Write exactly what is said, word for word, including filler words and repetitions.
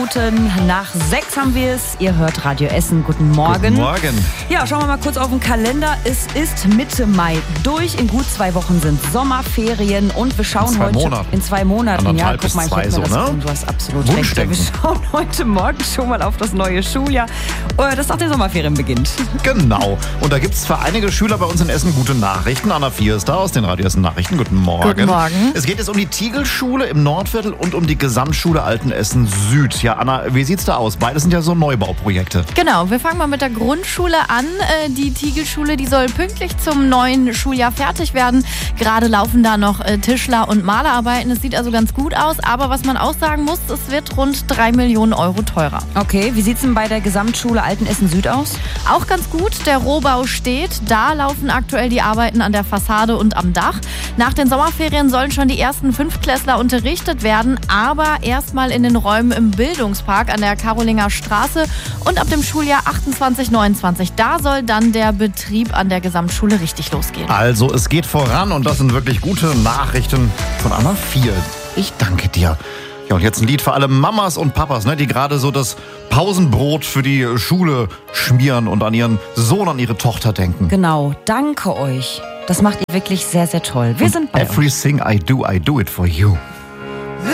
Minuten nach sechs haben wir es. Ihr hört Radio Essen. Guten Morgen. Guten Morgen. Ja, schauen wir mal kurz auf den Kalender. Es ist Mitte Mai durch. In gut zwei Wochen sind Sommerferien und wir schauen in zwei heute Monaten. in zwei Monaten. Anderthalb Ja, guck mal, ich bis zwei, hätte mir so, das ne? Du hast absolut recht. Wunschdenken. Wir schauen heute Morgen schon mal auf das neue Schuljahr, das nach den Sommerferien beginnt. Genau. Und da gibt es für einige Schüler bei uns in Essen gute Nachrichten. Anna vier ist da aus den Radio Essen Nachrichten. Guten Morgen. Guten Morgen. Es geht jetzt um die Tiegelschule im Nordviertel und um die Gesamtschule Altenessen Süd. Ja, Anna, wie sieht's da aus? Beides sind ja so Neubauprojekte. Genau, wir fangen mal mit der Grundschule an. Die Tiegelschule, die soll pünktlich zum neuen Schuljahr fertig werden. Gerade laufen da noch Tischler- und Malerarbeiten. Es sieht also ganz gut aus. Aber was man auch sagen muss, es wird rund drei Millionen Euro teurer. Okay, wie sieht's denn bei der Gesamtschule Altenessen Süd aus? Auch ganz gut. Der Rohbau steht. Da laufen aktuell die Arbeiten an der Fassade und am Dach. Nach den Sommerferien sollen schon die ersten Fünftklässler unterrichtet werden, aber erstmal in den Räumen im Bildungspark an der Karolinger Straße und ab dem Schuljahr achtundzwanzig neunundzwanzig. Da soll dann der Betrieb an der Gesamtschule richtig losgehen. Also, es geht voran und das sind wirklich gute Nachrichten von Anna vier. Ich danke dir. Ja, und jetzt ein Lied für alle Mamas und Papas, ne, die gerade so das Pausenbrot für die Schule schmieren und an ihren Sohn, an ihre Tochter denken. Genau, danke euch. Das macht ihr wirklich sehr, sehr toll. Wir sind bei euch. Everything I do, I do it for you.